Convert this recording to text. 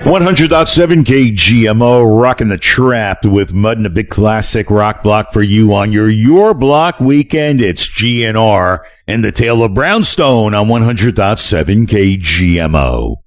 100.7 KGMO, rocking the Trapped with Mud and a big classic rock block for you on your block weekend. It's GNR and the Tale of Brownstone on 100.7 KGMO.